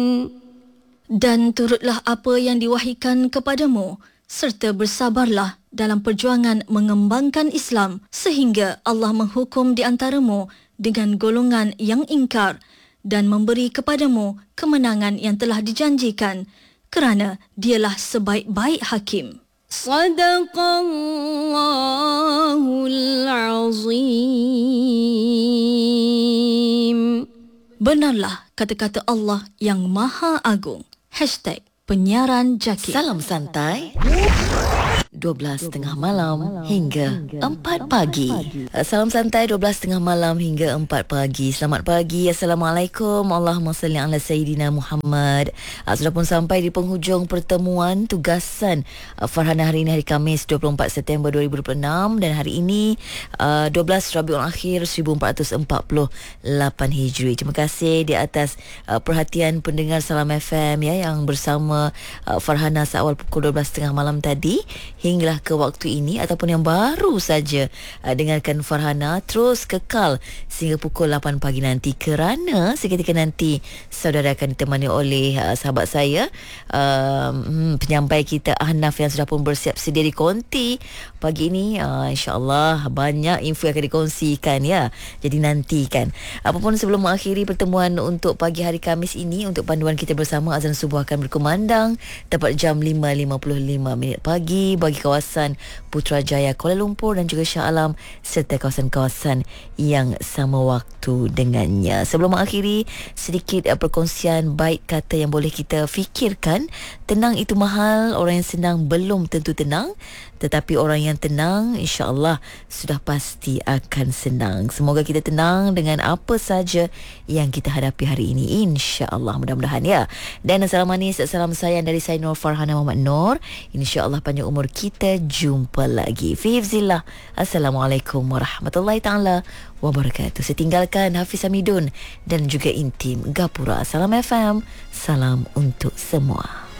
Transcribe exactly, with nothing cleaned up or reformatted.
Dan turutlah apa yang diwahyukan kepadamu, serta bersabarlah dalam perjuangan mengembangkan Islam sehingga Allah menghukum di antaramu dengan golongan yang ingkar dan memberi kepadamu kemenangan yang telah dijanjikan, kerana dialah sebaik-baik hakim. Sadaqallahul Azim. Benarlah kata-kata Allah yang Maha Agung. Hashtag Penyiaran Jaki. Salam santai. dua belas tengah malam hingga empat pagi. Salam santai dua belas tengah malam hingga empat pagi. Selamat pagi. Assalamualaikum. Allahumma salli ala Sayyidina Muhammad. Sudah pun sampai di penghujung pertemuan tugasan Farhana hari ini, hari Khamis dua puluh empat September dua ribu dua puluh enam, dan hari ini dua belas Rabiul Akhir seribu empat ratus empat puluh lapan Hijri. Terima kasih di atas perhatian pendengar Salam F M ya, yang bersama Farhana seawal pukul dua belas tiga puluh malam tadi hinggalah ke waktu ini, ataupun yang baru saja uh, dengarkan Farhana, terus kekal sehingga pukul lapan pagi nanti, kerana seketika nanti saudara akan ditemani oleh uh, sahabat saya, uh, hmm, penyampai kita Ahnaf yang sudah pun bersiap sedia di konti pagi ini. uh, InsyaAllah banyak info yang akan dikongsikan ya, jadi nantikan. Apapun sebelum mengakhiri pertemuan untuk pagi hari Khamis ini, untuk panduan kita bersama, azan subuh akan berkumandang tepat jam lima lima puluh lima minit pagi bagi kawasan Putrajaya, Kuala Lumpur dan juga Shah Alam serta kawasan-kawasan yang sama waktu dengannya. Sebelum mengakhiri, sedikit uh, perkongsian baik kata yang boleh kita fikirkan. Tenang itu mahal, orang yang senang belum tentu tenang, tetapi orang yang tenang insya-Allah sudah pasti akan senang. Semoga kita tenang dengan apa saja yang kita hadapi hari ini, insya-Allah, mudah-mudahan ya. Dan salam manis, salam sayang dari saya Nur Farhana Muhammad Nur. Insya-Allah panjang umur kita, jumpa lagi fi hifzillah. Assalamualaikum warahmatullahi taala wabarakatuh. Saya tinggalkan Hafiz Hamidun dan juga Intim Gapura. Salam F M, salam untuk semua.